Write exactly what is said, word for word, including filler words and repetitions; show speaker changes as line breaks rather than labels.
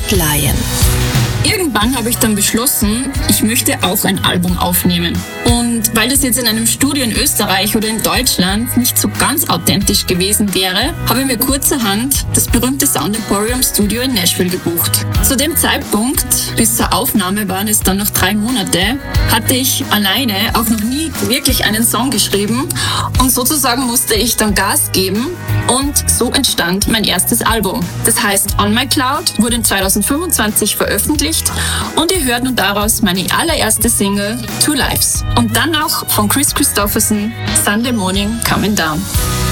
White Lion.
Irgendwann habe ich dann beschlossen, ich möchte auch ein Album aufnehmen. Und weil das jetzt in einem Studio in Österreich oder in Deutschland nicht so ganz authentisch gewesen wäre, habe ich mir kurzerhand das berühmte Sound Emporium Studio in Nashville gebucht. Zu dem Zeitpunkt, bis zur Aufnahme waren es dann noch drei Monate, hatte ich alleine auch noch nie wirklich einen Song geschrieben und sozusagen musste ich dann Gas geben und so entstand mein erstes Album. Das heißt On My Cloud, wurde zwanzig fünfundzwanzig veröffentlicht und ihr hört nun daraus meine allererste Single Two Lives und dann auch von Kris Kristofferson Sunday Morning Coming Down.